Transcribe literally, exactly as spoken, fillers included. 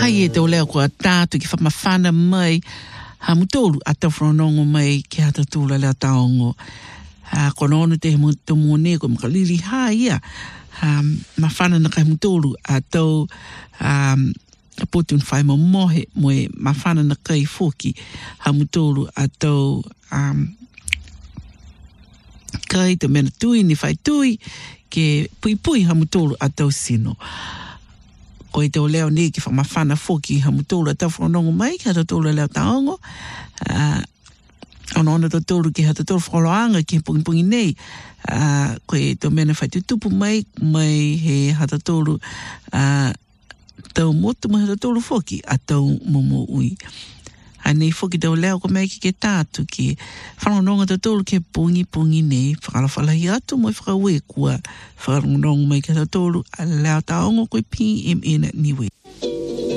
Hai e te o leo kua tātu ki whamawhana mai ha mutolu a te whanongo mai ki hata tūla leo taongo. Ha kono onu te he mone ko makalili ha ia. Ha mawhana na kai mutolu a tau um, a potun whai mo mohe moe mawhana na kai foki ha mutolu a tau um, kai te mena tui ni whai tui ke pui pui ha mutolu a tau sino. Ko i te o leo ni ki whamawhana foki ha mutolu a tau whanongo mai ki hata tūla leo taongo. Uh, Ono ona to tolu ki hata tolu whakoloanga ki pungi pungi nei. Uh, ko i te mena whai tutupu mai mai he hata tolu uh, tau motu mai hata tolu foki a tau momo ui. Anei foki tau leo ko mai ki ke tātu ki whanonga to tolu ke pungi pungi nei. Whakalawhalahi atu mai whakawe kua whanonga mai ki hata tolu a leo taongo ko i P M N niwe.